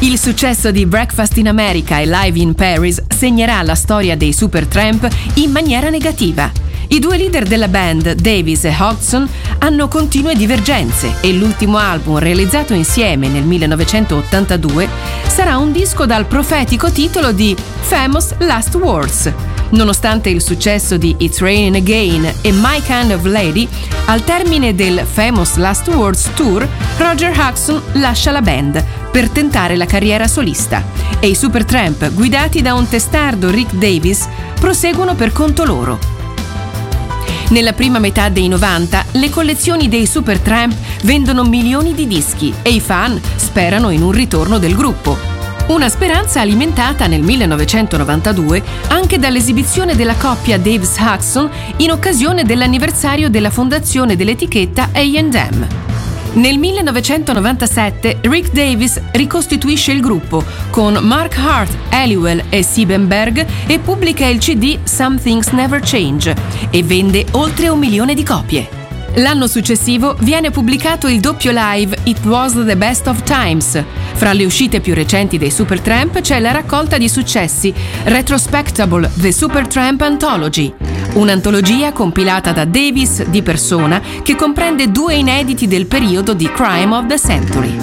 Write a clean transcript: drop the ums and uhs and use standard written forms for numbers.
Il successo di Breakfast in America e Live in Paris segnerà la storia dei Supertramp in maniera negativa. I due leader della band, Davis e Hodgson, hanno continue divergenze e l'ultimo album realizzato insieme nel 1982 sarà un disco dal profetico titolo di Famous Last Words. Nonostante il successo di It's Raining Again e My Kind of Lady, al termine del Famous Last Words Tour, Roger Hodgson lascia la band per tentare la carriera solista e i Supertramp, guidati da un testardo Rick Davis, proseguono per conto loro. Nella prima metà dei 90, le collezioni dei Supertramp vendono milioni di dischi e i fan sperano in un ritorno del gruppo. Una speranza alimentata nel 1992 anche dall'esibizione della coppia Davis-Hodgson in occasione dell'anniversario della fondazione dell'etichetta A&M. Nel 1997 Rick Davis ricostituisce il gruppo con Mark Hart, Halliwell e Siebenberg e pubblica il CD Some Things Never Change e vende oltre 1 milione di copie. L'anno successivo viene pubblicato il doppio live It Was the Best of Times. Fra le uscite più recenti dei Supertramp c'è la raccolta di successi Retrospectable The Supertramp Anthology, un'antologia compilata da Davis di persona che comprende 2 inediti del periodo di Crime of the Century.